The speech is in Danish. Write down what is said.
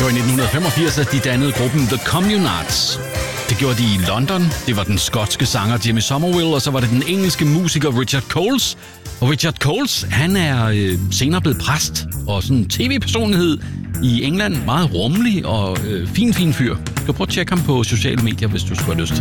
Det var i 1985, at de dannede gruppen The Communards. Det gjorde de i London. Det var den skotske sanger Jimmy Somerville, og så var det den engelske musiker Richard Coles. Og Richard Coles, han er senere blevet præst og sådan tv-personlighed i England. Meget rummelig og fin fyr. Du kan prøve at tjekke ham på sociale medier, hvis du skulle have lyst til.